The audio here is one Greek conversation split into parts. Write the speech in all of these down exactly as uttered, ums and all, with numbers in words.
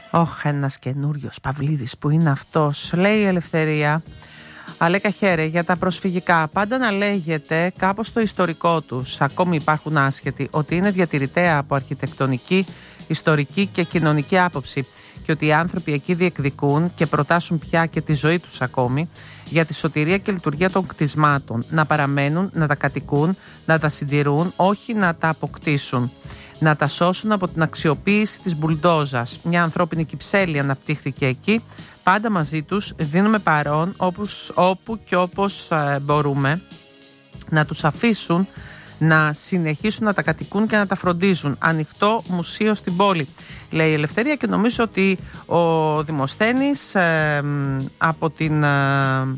Όχ, ένας καινούριος Παυλίδης που είναι αυτός. Λέει η Ελευθερία, Αλέκα χαίρε, για τα προσφυγικά πάντα να λέγεται κάπως το ιστορικό τους. Ακόμη υπάρχουν άσχετοι ότι είναι διατηρητέα από αρχιτεκτονική, ιστορική και κοινωνική άποψη και ότι οι άνθρωποι εκεί διεκδικούν και προτάσουν πια και τη ζωή τους ακόμη για τη σωτηρία και λειτουργία των κτισμάτων. Να παραμένουν, να τα κατοικούν, να τα συντηρούν, όχι να τα αποκτήσουν. Να τα σώσουν από την αξιοποίηση της μπουλντόζας. Μια ανθρώπινη κυψέλη αναπτύχθηκε εκεί. Πάντα μαζί τους δίνουμε παρόν όπως, όπου και όπως ε, μπορούμε. Να τους αφήσουν να συνεχίσουν να τα κατοικούν και να τα φροντίζουν. Ανοιχτό μουσείο στην πόλη, λέει η Ελευθερία, και νομίζω ότι ο Δημοσθένης ε, από την... Ε,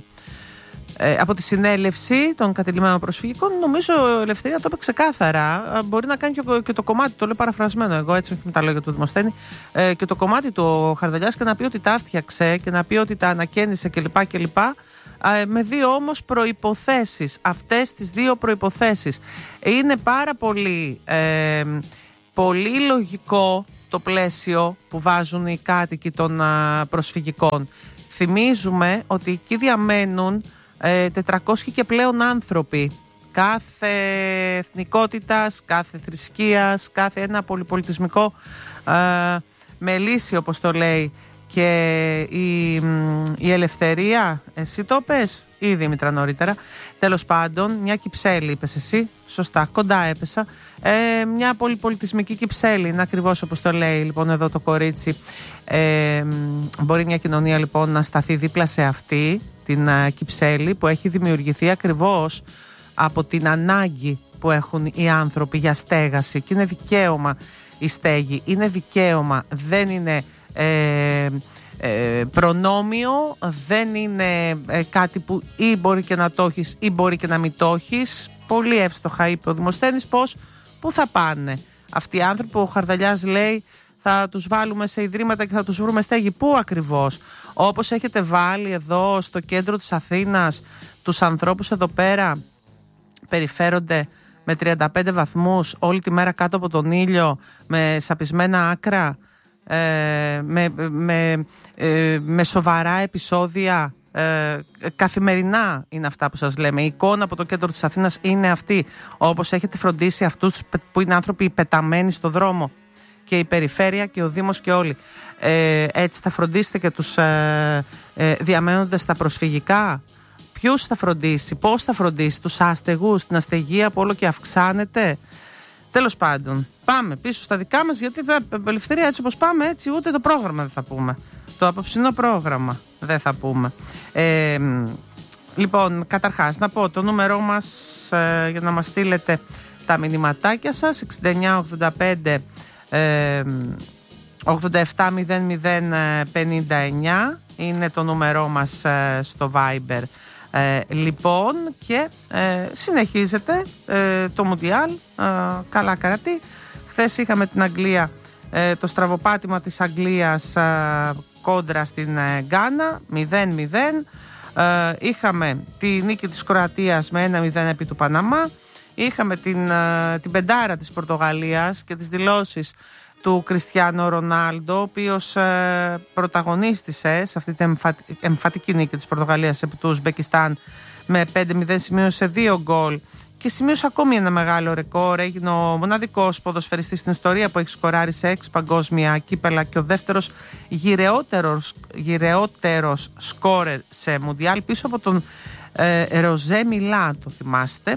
Ε, από τη συνέλευση των κατελημμένων προσφυγικών, νομίζω η Ελευθερία το είπε ξεκάθαρα. Μπορεί να κάνει και, και το κομμάτι, το λέω παραφρασμένο εγώ, έτσι, όχι με τα λόγια του Δημοσθένη, ε, και το κομμάτι του ο Χαρδαλιάς, και να πει ότι τα έφτιαξε και να πει ότι τα ανακαίνισε κλπ. κλπ. Ε, με δύο όμως προϋποθέσεις. Αυτές τις δύο προϋποθέσεις. Είναι πάρα πολύ, ε, πολύ λογικό το πλαίσιο που βάζουν οι κάτοικοι των α, προσφυγικών. Θυμίζουμε ότι εκεί διαμένουν τετρακόσιοι και πλέον άνθρωποι κάθε εθνικότητας, κάθε θρησκείας, κάθε ένα πολυπολιτισμικό ε, μελίσι, όπως το λέει και η, η Ελευθερία. Εσύ το πες ή η Δήμητρα νωρίτερα? Τέλος πάντων, μια κυψέλη είπες εσύ, σωστά, κοντά έπεσα. Ε, μια πολυπολιτισμική κυψέλη, είναι ακριβώς όπως το λέει λοιπόν εδώ το κορίτσι. Ε, μπορεί μια κοινωνία λοιπόν να σταθεί δίπλα σε αυτή την uh, κυψέλη που έχει δημιουργηθεί ακριβώς από την ανάγκη που έχουν οι άνθρωποι για στέγαση, και είναι δικαίωμα η στέγη, είναι δικαίωμα, δεν είναι ε, ε, προνόμιο, δεν είναι ε, κάτι που ή μπορεί και να το έχεις ή μπορεί και να μην το έχεις. Πολύ εύστοχα είπε ο Δημοσθένης πως πού θα πάνε αυτοί οι άνθρωποι. Ο Χαρδαλιάς λέει θα τους βάλουμε σε ιδρύματα και θα τους βρούμε στέγη. Πού ακριβώς? Όπως έχετε βάλει εδώ στο κέντρο της Αθήνας τους ανθρώπους εδώ πέρα, περιφέρονται με τριάντα πέντε βαθμούς όλη τη μέρα κάτω από τον ήλιο, με σαπισμένα άκρα, ε, με, με, ε, με σοβαρά επεισόδια. Ε, καθημερινά είναι αυτά που σας λέμε. Η εικόνα από το κέντρο της Αθήνας είναι αυτή. Όπως έχετε φροντίσει αυτούς που είναι άνθρωποι πεταμένοι στο δρόμο, και η περιφέρεια και ο Δήμος και όλοι. Ε, έτσι θα φροντίσετε και τους ε, ε, διαμένοντες στα προσφυγικά? Ποιους θα φροντίσει, πώς θα φροντίσει τους άστεγους, την αστεγία που όλο και αυξάνεται? Τέλος πάντων, πάμε πίσω στα δικά μας, γιατί Ελευθερία, έτσι όπως πάμε, έτσι ούτε το πρόγραμμα δεν θα πούμε. Το απόψινό πρόγραμμα δεν θα πούμε. Ε, λοιπόν, καταρχάς να πω το νούμερό μας ε, για να μας στείλετε τα μηνυματάκια σας, εξήντα εννιά ογδόντα πέντε ογδόντα επτά μηδέν μηδέν πενήντα εννιά είναι το νούμερό μας ε, στο Viber. Ε, λοιπόν, και ε, συνεχίζεται ε, το Μουντιάλ, ε, καλά καρατί. Χθες είχαμε την Αγγλία, ε, το στραβοπάτημα της Αγγλίας ε, κόντρα στην ε, Γκάνα, μηδέν μηδέν. Ε, είχαμε τη νίκη της Κροατίας με ένα μηδέν επί του Παναμά. Είχαμε την, uh, την πεντάρα της Πορτογαλίας και τις δηλώσεις του Κριστιάνο Ρονάλντο, ο οποίος uh, πρωταγωνίστησε σε αυτή την εμφατι... εμφατική νίκη της Πορτογαλίας επί του Ουσμπεκιστάν με πέντε μηδέν, σημείωσε δύο γκολ και σημείωσε ακόμη ένα μεγάλο ρεκόρ. Έγινε ο μοναδικός ποδοσφαιριστής στην ιστορία που έχει σκοράρει σε έξι παγκόσμια κύπελα και ο δεύτερος γυρεότερος, γυρεότερος σκόρερ σε Μουντιάλ, πίσω από τον uh, Ροζέ Μιλά, το θυμάστε.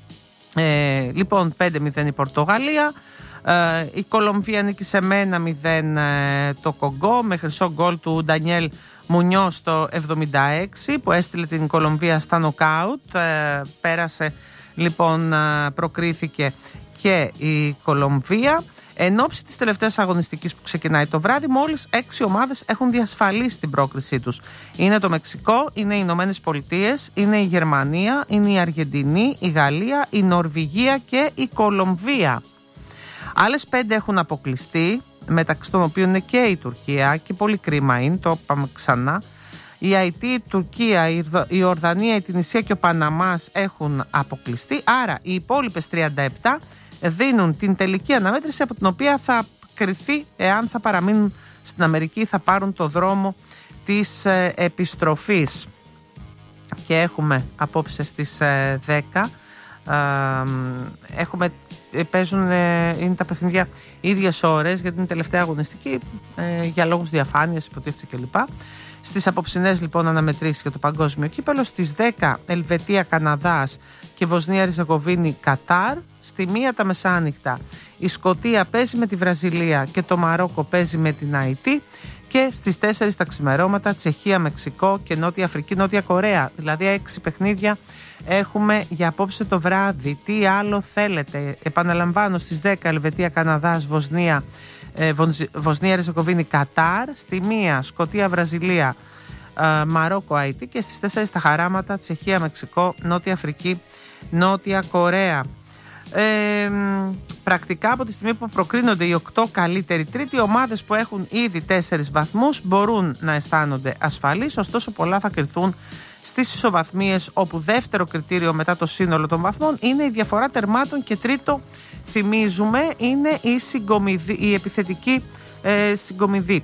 Ε, λοιπόν, πέντε μηδέν η Πορτογαλία. ε, Η Κολομβία νίκησε με ένα μηδέν ε, το Κογκό, με χρυσό γκολ του Ντανιέλ Μουνιό στο εβδομήντα έξι, που έστειλε την Κολομβία στα νοκάουτ. ε, Πέρασε λοιπόν, ε, προκρίθηκε και η Κολομβία. Εν ώψη της τελευταίας αγωνιστικής που ξεκινάει το βράδυ, μόλις έξι ομάδες έχουν διασφαλίσει την πρόκρισή τους. Είναι το Μεξικό, είναι οι Ηνωμένες Πολιτείες, είναι η Γερμανία, είναι η Αργεντινή, η Γαλλία, η Νορβηγία και η Κολομβία. Άλλες πέντε έχουν αποκλειστεί, μεταξύ των οποίων είναι και η Τουρκία, και πολύ κρίμα είναι, το είπαμε ξανά. Η Αϊτή, η Τουρκία, η Ορδανία, η Τινησία και ο Παναμάς έχουν αποκλειστεί. Άρα οι υπόλοιπες τριάντα επτά δίνουν την τελική αναμέτρηση από την οποία θα κριθεί εάν θα παραμείνουν στην Αμερική θα πάρουν το δρόμο της ε, επιστροφής. Και έχουμε απόψε στις ε, δέκα ε, έχουμε, παίζουν, ε, είναι τα παιχνίδια ίδιες ώρες γιατί είναι τελευταία αγωνιστική ε, για λόγους διαφάνειας υποτίθεται κλπ. Στις απόψινές λοιπόν αναμετρήσεις για το παγκόσμιο κύπελλο, στις δέκα Ελβετία Καναδάς και Βοσνία Ριζεγοβίνη Κατάρ. Στη μία τα μεσάνυχτα η Σκωτία παίζει με τη Βραζιλία και το Μαρόκο παίζει με την Αϊτή. Και στις τέσσερις τα ξημερώματα Τσεχία, Μεξικό και Νότια Αφρική, Νότια Κορέα. Δηλαδή έξι παιχνίδια έχουμε για απόψε το βράδυ. Τι άλλο θέλετε? Επαναλαμβάνω, στις δέκα Ελβετία Καναδάς, Βοσνία, ε, Βοσνία Ριζεγοβίνη Κατάρ. Στη μία Σκωτία, Βραζιλία, ε, Μαρόκο, Αϊτή. Και στις τέσσερις τα χαράματα Τσεχία, Μεξικό, Νότια Αφρική, Νότια Κορέα. Ε, πρακτικά από τη στιγμή που προκρίνονται οι οκτώ καλύτεροι τρίτοι, οι ομάδες που έχουν ήδη τέσσερις βαθμούς μπορούν να αισθάνονται ασφαλείς, ωστόσο πολλά θα κρυθούν στις ισοβαθμίες, όπου δεύτερο κριτήριο μετά το σύνολο των βαθμών είναι η διαφορά τερμάτων και τρίτο, θυμίζουμε, είναι η, συγκομιδή, η επιθετική ε, συγκομιδή.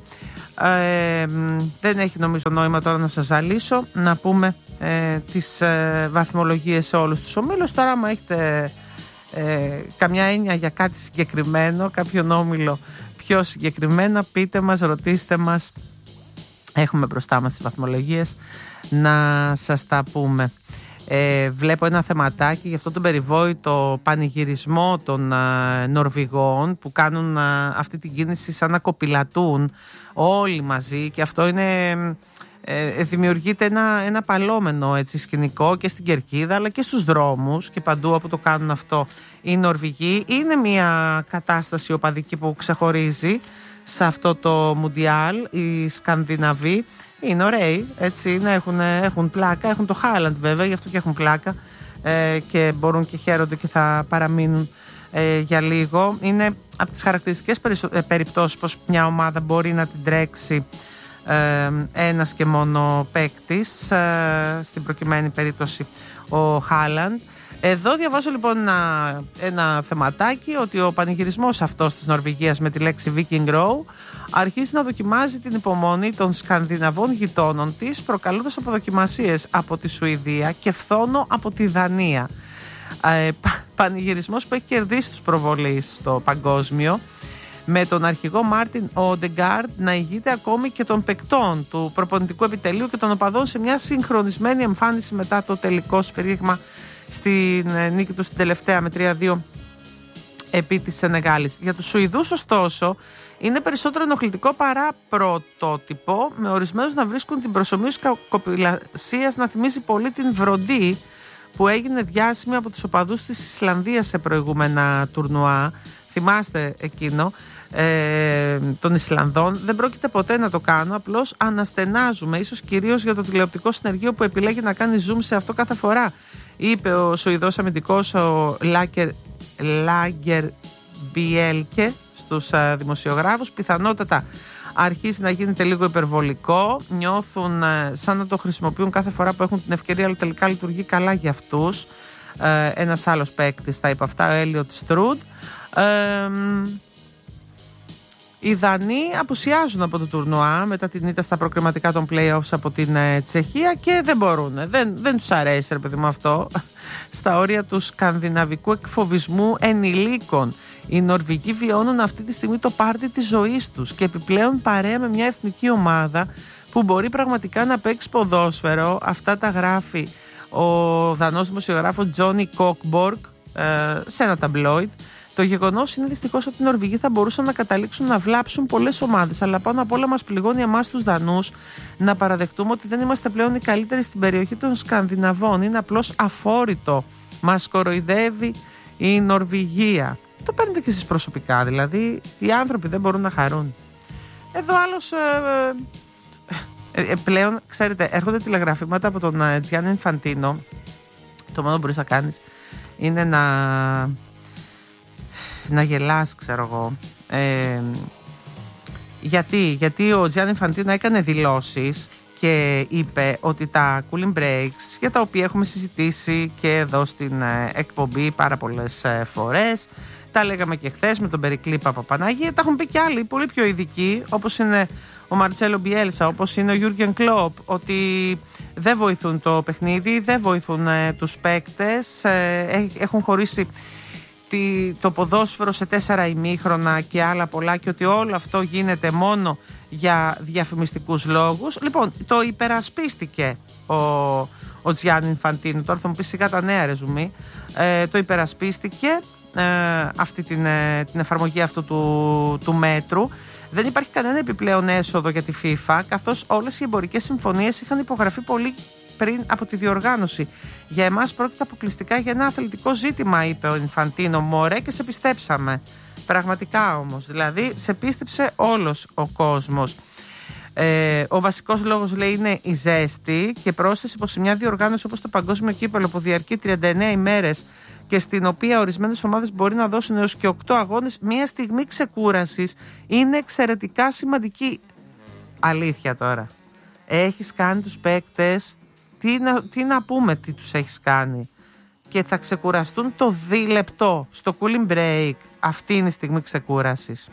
Ε, δεν έχει νομίζω νόημα τώρα να σας ζαλίσω, να πούμε ε, τις ε, βαθμολογίες σε όλους τους ομίλους. Τώρα άμα έχετε Ε, καμιά έννοια για κάτι συγκεκριμένο, κάποιον όμιλο πιο συγκεκριμένα, πείτε μας, ρωτήστε μας, έχουμε μπροστά μας τις βαθμολογίες να σας τα πούμε. ε, βλέπω ένα θεματάκι για αυτό τον περιβόητο πανηγυρισμό των α, Νορβηγών που κάνουν α, αυτή την κίνηση σαν να κοπηλατούν όλοι μαζί, και αυτό είναι ε, δημιουργείται ένα, ένα παλόμενο έτσι, σκηνικό και στην κερκίδα αλλά και στους δρόμους και παντού όπου το κάνουν αυτό οι Νορβηγοί. Είναι μια κατάσταση οπαδική που ξεχωρίζει σε αυτό το Μουντιάλ. Οι Σκανδιναβοί είναι ωραίοι, έτσι είναι, έχουν, έχουν πλάκα, έχουν το Χάλαντ βέβαια, γι' αυτό και έχουν πλάκα ε, και μπορούν και χαίρονται και θα παραμείνουν ε, για λίγο. Είναι από τις χαρακτηριστικές περιπτώσεις πως μια ομάδα μπορεί να την τρέξει ε, ένας και μόνο παίκτης, ε, στην προκειμένη περίπτωση ο Χάλαντ. Εδώ διαβάζω λοιπόν ένα, ένα θεματάκι ότι ο πανηγυρισμός αυτός της Νορβηγίας με τη λέξη Viking Row αρχίζει να δοκιμάζει την υπομονή των Σκανδιναβών γειτόνων της, προκαλώντας αποδοκιμασίες από τη Σουηδία και φθόνο από τη Δανία. Ε, πα, πανηγυρισμός που έχει κερδίσει τους προβολείς στο παγκόσμιο, με τον αρχηγό Μάρτιν Όντεγκαρντ να ηγείται ακόμη και των παικτών του προπονητικού επιτελείου και των οπαδών σε μια συγχρονισμένη εμφάνιση μετά το τελικό σφυρίγμα στην νίκη του στην τελευταία με τρία δύο επί της Σενεγάλης. Για τους Σουηδούς ωστόσο είναι περισσότερο ενοχλητικό παρά πρωτότυπο, με ορισμένους να βρίσκουν την προσομοίωση κοπηλασίας να θυμίζει πολύ την Βροντί που έγινε διάσημη από τους οπαδούς της Ισλανδίας σε προηγούμενα τουρνουά. Θυμάστε εκείνο ε, των Ισλανδών? Δεν πρόκειται ποτέ να το κάνω, απλώς αναστενάζουμε, ίσως κυρίως για το τηλεοπτικό συνεργείο που επιλέγει να κάνει zoom σε αυτό κάθε φορά, είπε ο Σουηδός αμυντικός ο Λάκερ, Λάγκερ Μπιέλκε στους α, δημοσιογράφους. Πιθανότατα αρχίζει να γίνεται λίγο υπερβολικό, νιώθουν α, σαν να το χρησιμοποιούν κάθε φορά που έχουν την ευκαιρία, αλλά τελικά λειτουργεί καλά για αυτούς. Ε, ένας άλλος παίκτης τα είπε αυτά, ο Έλιοτ Στρούντ. Ε, οι Δανείοι απουσιάζουν από το τουρνουά μετά την ήττα στα προκριματικά των play-offs από την ε, Τσεχία και δεν μπορούν, δεν, δεν τους αρέσει ρε παιδί μου αυτό, στα όρια του σκανδιναβικού εκφοβισμού ενηλίκων. Οι Νορβηγοί βιώνουν αυτή τη στιγμή το πάρτι της ζωής τους και επιπλέον παρέα με μια εθνική ομάδα που μπορεί πραγματικά να παίξει ποδόσφαιρο. Αυτά τα γράφει ο Δανός δημοσιογράφος Τζόνι Κόκμποργκ ε, σε ένα ταμπλόιντ. Το γεγονός είναι δυστυχώς ότι οι Νορβηγοί θα μπορούσαν να καταλήξουν να βλάψουν πολλές ομάδες, αλλά πάνω απ' όλα μας πληγώνει εμάς τους Δανούς να παραδεχτούμε ότι δεν είμαστε πλέον οι καλύτεροι στην περιοχή των Σκανδιναβών. Είναι απλώς αφόρητο. Μας κοροϊδεύει η Νορβηγία. Το παίρνετε και εσείς προσωπικά, δηλαδή οι άνθρωποι δεν μπορούν να χαρούν. Εδώ άλλος ε, ε, ε, πλέον, ξέρετε, έρχονται τηλεγραφήματα από τον ε, Τζιάννη Ινφαντίνο. Το μόνο που μπορείς να κάνεις είναι να να γελάς, ξέρω εγώ. Ε, γιατί, γιατί ο Τζιάννη Ινφαντίνο έκανε δηλώσεις και είπε ότι τα cooling breaks, για τα οποία έχουμε συζητήσει και εδώ στην ε, εκπομπή πάρα πολλές ε, φορές, Τα λέγαμε και χθες με τον Περικλή Παπαπανάγη. Τα έχουν πει και άλλοι πολύ πιο ειδικοί, όπως είναι ο Μαρτσέλο Μπιέλσα, όπως είναι ο Γιούργεν Κλόπ, ότι δεν βοηθούν το παιχνίδι, δεν βοηθούν ε, τους παίκτες, ε, έχουν χωρίσει το ποδόσφαιρο σε τέσσερα ημίχρονα και άλλα πολλά, και ότι όλο αυτό γίνεται μόνο για διαφημιστικούς λόγους. Λοιπόν, το υπερασπίστηκε ο, ο Τζιάννη Ινφαντίνο. Τώρα θα μου πει σιγά τα νέα, ρε Ζουμί. Ε, το υπερασπίστηκε ε, αυτή την, ε, την εφαρμογή αυτού του, του μέτρου. Δεν υπάρχει κανένα επιπλέον έσοδο για τη FIFA, καθώς όλες οι εμπορικές συμφωνίες είχαν υπογραφεί πολύ πριν από τη διοργάνωση. Για εμάς πρόκειται αποκλειστικά για ένα αθλητικό ζήτημα, είπε ο Ινφαντίνο. Μωρέ, και σε πιστέψαμε. Πραγματικά όμως. Δηλαδή, σε πίστεψε όλος ο κόσμος. Ε, ο βασικός λόγος, λέει, είναι η ζέστη, και πρόσθεσε πως σε μια διοργάνωση όπως το Παγκόσμιο Κύπελλο, που διαρκεί τριάντα εννέα ημέρες και στην οποία ορισμένες ομάδες μπορεί να δώσουν έως και οκτώ αγώνες, μια στιγμή ξεκούρασης είναι εξαιρετικά σημαντική. Αλήθεια τώρα. Έχεις κάνει τους παίκτες, τι να, τι να πούμε, τι τους έχεις κάνει, και θα ξεκουραστούν το δίλεπτο στο cooling break. Αυτή είναι η στιγμή ξεκούρασης.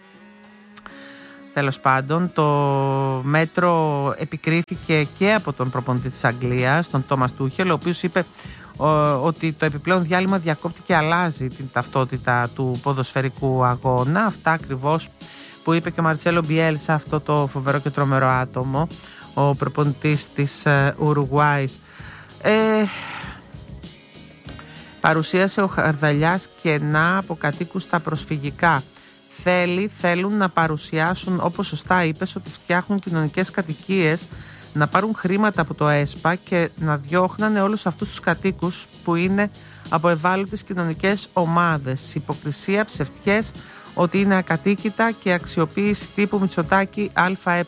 Τέλος πάντων, το μέτρο επικρίθηκε και από τον προπονητή της Αγγλίας, τον Τόμας Τούχελ, ο οποίος είπε ο, ότι το επιπλέον διάλειμμα διακόπτει και αλλάζει την ταυτότητα του ποδοσφαιρικού αγώνα. Αυτά ακριβώς που είπε και ο Μαρτσέλο Μπιέλσα, αυτό το φοβερό και τρομερό άτομο, ο προπονητής της Ουρουγουάης. Ε, παρουσίασε ο Χαρδαλιάς κενά από κατοίκους στα προσφυγικά. Θέλει, θέλουν να παρουσιάσουν, όπως σωστά είπες, ότι φτιάχνουν κοινωνικές κατοικίες, να πάρουν χρήματα από το ΕΣΠΑ και να διώχνανε όλους αυτούς τους κατοίκους που είναι από ευάλωτες κοινωνικές ομάδες. Υποκρισία, ψευτιές, ότι είναι ακατοίκητα και αξιοποίηση τύπου Μητσοτάκη ΑΕ.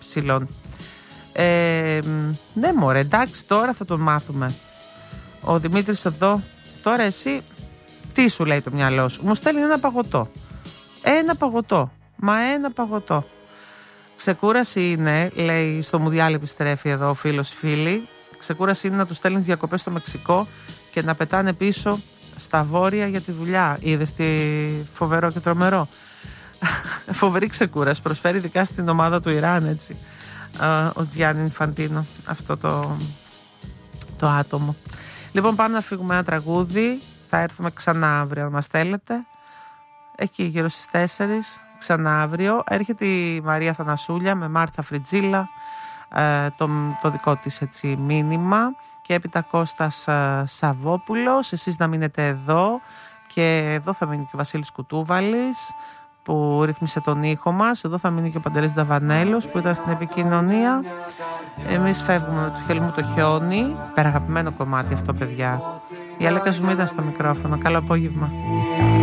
Ε, ναι μωρέ, εντάξει, τώρα θα τον μάθουμε. Ο Δημήτρης εδώ, τώρα εσύ τι σου λέει το μυαλό σου? Μου στέλνει ένα παγωτό. Ένα παγωτό, μα ένα παγωτό. Ξεκούραση είναι, λέει, στο Μουδιάλ επιστρέφει εδώ ο φίλος φίλη, ξεκούραση είναι να τους στέλνεις διακοπές στο Μεξικό και να πετάνε πίσω στα βόρεια για τη δουλειά. Είδες τι φοβερό και τρομερό? Φοβερή ξεκούραση, προσφέρει ειδικά στην ομάδα του Ιράν, έτσι, ο Τζιάννη Ινφαντίνο, αυτό το, το άτομο. Λοιπόν, πάμε να φύγουμε ένα τραγούδι. Θα έρθουμε ξανά αύριο αν μας θέλετε, εκεί γύρω στις τέσσερις, ξανά αύριο. Έρχεται η Μαρία Θανασούλια με Μάρθα Φριτζίλα, ε, το, το δικό της, έτσι, μήνυμα, και έπειτα Κώστας ε, Σαββόπουλος. Εσείς να μείνετε εδώ, και εδώ θα μείνει και ο Βασίλης Κουτούβαλης που ρύθμισε τον ήχο μας. Εδώ θα μείνει και ο Παντελής Νταβανέλος που ήταν στην επικοινωνία. Εμείς φεύγουμε με το χέλι μου το χιόνι. Περαγαπημένο κομμάτι αυτό, παιδιά. Η Αλέκα Ζουμίδα στο μικρόφωνο. Καλό απόγευμα.